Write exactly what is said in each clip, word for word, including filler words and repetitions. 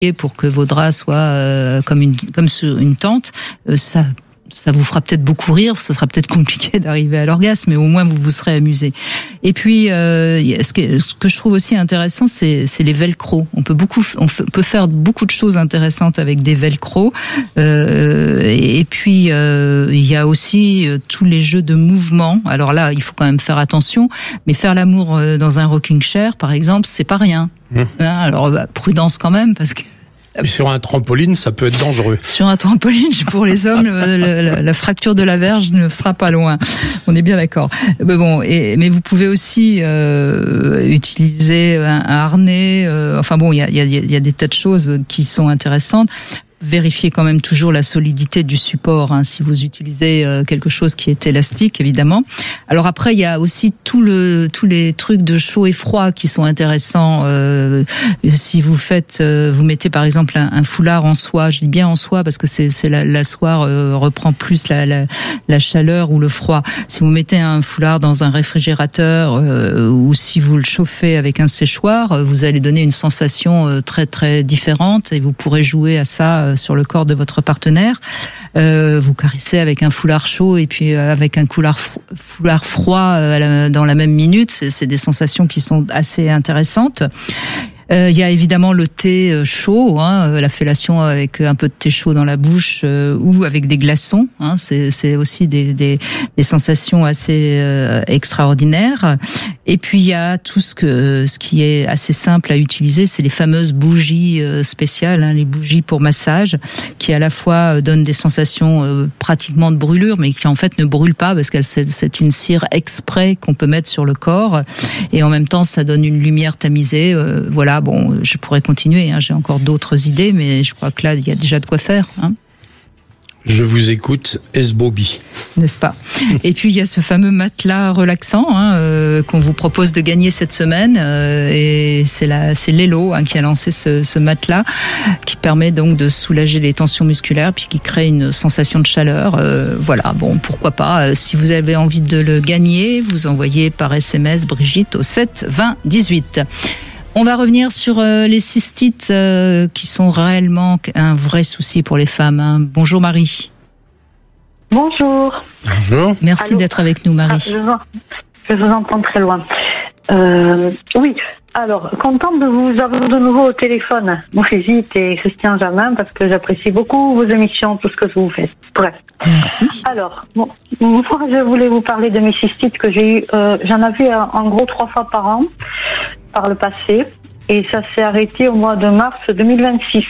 pour que vos draps soient euh, comme une comme sur une tente, euh, ça ça vous fera peut-être beaucoup rire, ce sera peut-être compliqué d'arriver à l'orgasme, mais au moins vous vous serez amusé. Et puis, euh, ce, que, ce que je trouve aussi intéressant, c'est, c'est les velcro. On peut beaucoup, on f- peut faire beaucoup de choses intéressantes avec des velcro. Euh, et puis, euh, il y a aussi euh, tous les jeux de mouvement. Alors là, il faut quand même faire attention, mais faire l'amour euh, dans un rocking chair, par exemple, c'est pas rien. Mmh. Hein, alors, bah, prudence quand même, parce que Mais sur un trampoline, ça peut être dangereux. Sur un trampoline, pour les hommes, le, la, la fracture de la verge ne sera pas loin. On est bien d'accord. Mais bon, et, mais vous pouvez aussi euh, utiliser un, un harnais. Euh, enfin bon, il y a, y, a, y a des tas de choses qui sont intéressantes. Vérifiez quand même toujours la solidité du support, hein, si vous utilisez euh, quelque chose qui est élastique, évidemment. Alors après, il y a aussi tout le, tous les trucs de chaud et froid qui sont intéressants. Euh, si vous faites, euh, vous mettez par exemple un, un foulard en soie, je dis bien en soie parce que c'est, c'est la, la soie euh, reprend plus la, la, la chaleur ou le froid. Si vous mettez un foulard dans un réfrigérateur euh, ou si vous le chauffez avec un séchoir, vous allez donner une sensation euh, très très différente et vous pourrez jouer à ça sur le corps de votre partenaire. Euh, vous caressez avec un foulard chaud et puis avec un foulard, foulard froid dans la même minute. C'est, c'est des sensations qui sont assez intéressantes. Euh, il y a évidemment le thé chaud, hein, la fellation avec un peu de thé chaud dans la bouche euh, ou avec des glaçons. Hein, c'est, c'est aussi des, des, des sensations assez euh, extraordinaires. Et puis il y a tout ce que ce qui est assez simple à utiliser, c'est les fameuses bougies euh, spéciales, hein, les bougies pour massage, qui à la fois donnent des sensations euh, pratiquement de brûlure, mais qui en fait ne brûlent pas parce que c'est, c'est une cire exprès qu'on peut mettre sur le corps. Et en même temps, ça donne une lumière tamisée. Euh, voilà. Bon, je pourrais continuer, hein, j'ai encore d'autres idées, mais je crois que là, il y a déjà de quoi faire. Hein. Je vous écoute, S-Bobby. N'est-ce pas? Et puis, il y a ce fameux matelas relaxant hein, euh, qu'on vous propose de gagner cette semaine. Euh, et c'est, la, c'est Lelo hein, qui a lancé ce, ce matelas qui permet donc de soulager les tensions musculaires puis qui crée une sensation de chaleur. Euh, voilà, bon, pourquoi pas. Euh, si vous avez envie de le gagner, vous envoyez par S M S Brigitte au sept vingt dix-huit. On va revenir sur euh, les cystites euh, qui sont réellement un vrai souci pour les femmes. Hein. Bonjour Marie. Bonjour. Bonjour. Merci Allô. D'être avec nous Marie. Ah, je, vous, je vous entends très loin. Euh, oui, alors, contente de vous avoir de nouveau au téléphone, Brigitte et Christian Jamin, parce que j'apprécie beaucoup vos émissions, tout ce que vous faites. Bref. Merci. Alors, bon, moi, je voulais vous parler de mes cystites que j'ai eu, euh, j'en avais en gros trois fois par an, par le passé, et ça s'est arrêté au mois de mars deux mille vingt-six.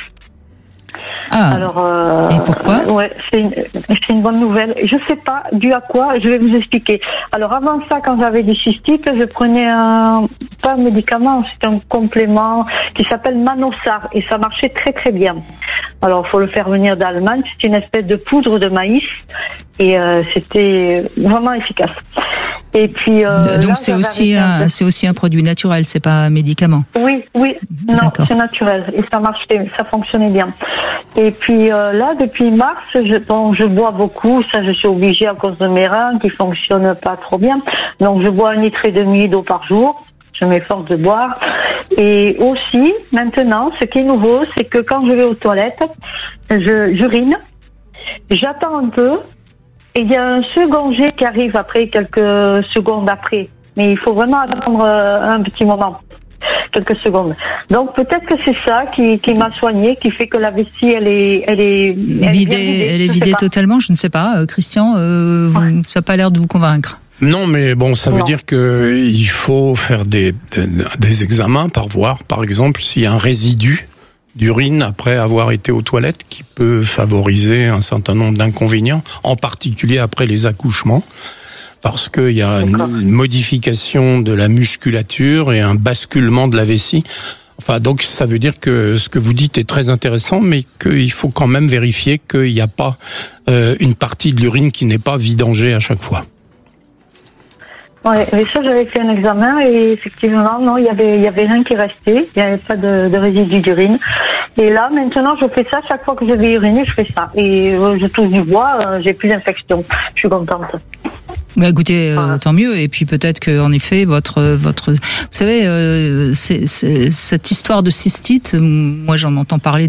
Ah. Alors, euh, et pourquoi? Ouais, c'est une, c'est une bonne nouvelle. Je sais pas dû à quoi. Je vais vous expliquer. Alors avant ça, quand j'avais des cystites, je prenais un pas un médicament, c'est un complément qui s'appelle Manosar et ça marchait très très bien. Alors faut le faire venir d'Allemagne. C'est une espèce de poudre de maïs et euh, c'était vraiment efficace. Et puis euh, donc là, c'est aussi un, c'est aussi un produit naturel, c'est pas un médicament. Oui, oui, non, D'accord. C'est naturel et ça marchait, ça fonctionnait bien. Et puis euh, là, depuis mars, je, bon, je bois beaucoup, ça je suis obligée à cause de mes reins qui fonctionnent pas trop bien. Donc je bois un litre et demi d'eau par jour. Je m'efforce de boire. Et aussi, maintenant, ce qui est nouveau, c'est que quand je vais aux toilettes, je j'urine, j'attends un peu. Et il y a un second jet qui arrive après, quelques secondes après. Mais il faut vraiment attendre un petit moment, quelques secondes. Donc peut-être que c'est ça qui, qui m'a soignée, qui fait que la vessie, elle est, elle est, elle vidée, est vidée. Elle est vidée totalement, je ne sais pas. Euh, Christian, euh, ouais. vous, ça n'a pas l'air de vous convaincre. Non, mais bon, ça veut non. dire que il faut faire des, des, des examens par voir, par exemple, s'il y a un résidu d'urine après avoir été aux toilettes qui peut favoriser un certain nombre d'inconvénients, en particulier après les accouchements, parce qu'il y a une, une modification de la musculature et un basculement de la vessie. Enfin, donc ça veut dire que ce que vous dites est très intéressant, mais qu'il faut quand même vérifier qu'il n'y a pas euh, une partie de l'urine qui n'est pas vidangée à chaque fois. Ouais, mais ça, j'avais fait un examen et effectivement, non, il y avait, il y avait rien qui restait. Il n'y avait pas de, de résidus d'urine. Et là, maintenant, je fais ça. Chaque fois que je vais uriner, je fais ça. Et euh, je touche du bois, euh, j'ai plus d'infection. Je suis contente. Bah écoutez, euh, tant mieux. Et puis peut-être que en effet votre votre, vous savez, euh, c'est, c'est, cette histoire de cystite, moi j'en entends parler